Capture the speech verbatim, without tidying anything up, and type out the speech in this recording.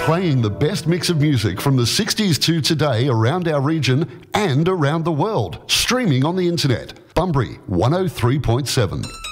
playing the best mix of music from the sixties to today around our region and around the world, streaming on the internet. Bunbury one oh three point seven.